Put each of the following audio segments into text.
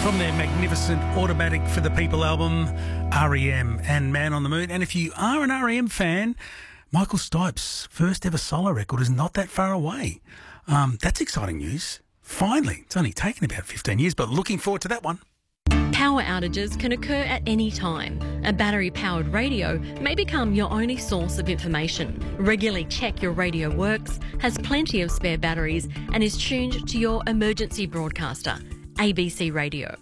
From their magnificent Automatic for the People album, REM and Man on the Moon. And if you are an REM fan, Michael Stipe's first ever solo record is not that far away. That's exciting news. Finally, it's only taken about 15 years, but looking forward to that one. Power outages can occur at any time. A battery-powered radio may become your only source of information. Regularly check your radio works, has plenty of spare batteries, and is tuned to your emergency broadcaster, ABC Radio.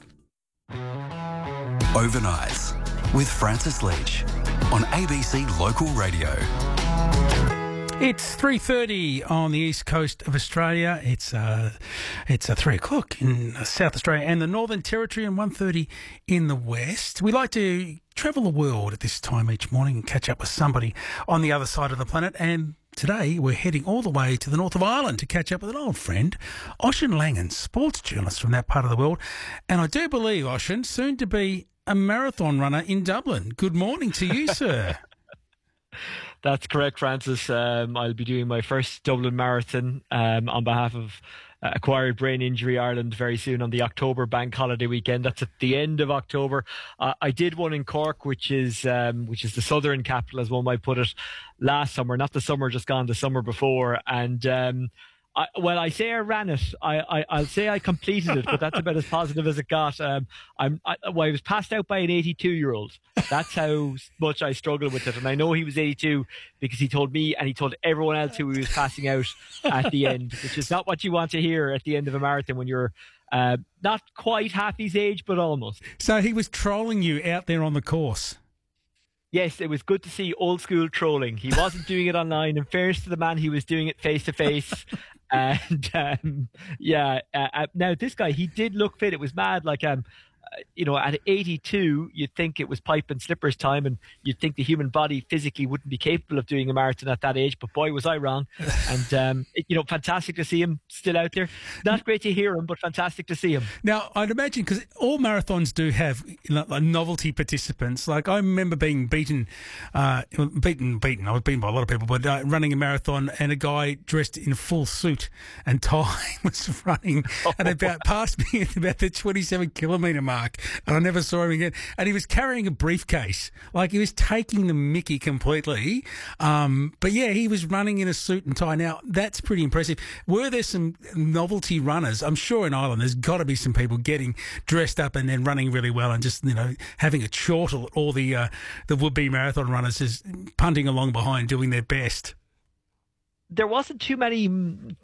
Overnights with Francis Leach on ABC Local Radio. It's 3:30 on the east coast of Australia. It's 3 o'clock in South Australia and the Northern Territory, and 1:30 in the west. We like to travel the world at this time each morning and catch up with somebody on the other side of the planet. And today we're heading all the way to the north of Ireland to catch up with an old friend, Oisín Langan, sports journalist from that part of the world. And I do believe, Oisín, soon to be a marathon runner in Dublin. Good morning to you, sir. That's correct, Francis. I'll be doing my first Dublin Marathon on behalf of Acquired Brain Injury Ireland very soon on the October bank holiday weekend. That's at the end of October. I did one in Cork, which is the southern capital, as one might put it, last summer. Not the summer just gone, the summer before. And I say I ran it. I'll say I completed it, but that's about as positive as it got. I was passed out by an 82-year-old. That's how much I struggled with it. And I know he was 82 because he told me and he told everyone else who he was passing out at the end, which is not what you want to hear at the end of a marathon when you're not quite half his age, but almost. So he was trolling you out there on the course. Yes, it was good to see old school trolling. He wasn't doing it online. In fairness to the man, he was doing it face to face. And now this guy, he did look fit. It was mad. Like, at 82, you'd think it was pipe and slippers time, and you'd think the human body physically wouldn't be capable of doing a marathon at that age. But boy, was I wrong. And, fantastic to see him still out there. Not great to hear him, but fantastic to see him. Now, I'd imagine, because all marathons do have like novelty participants. Like, I remember being beaten. I was beaten by a lot of people, but running a marathon, and a guy dressed in a full suit and tie was running and about passed me at about the 27-kilometre mark. And I never saw him again. And he was carrying a briefcase. Like, he was taking the mickey completely. But yeah, he was running in a suit and tie. Now, that's pretty impressive. Were there some novelty runners? I'm sure in Ireland there's got to be some people getting dressed up and then running really well and just, having a chortle at all the would-be marathon runners, just punting along behind, doing their best. There wasn't too many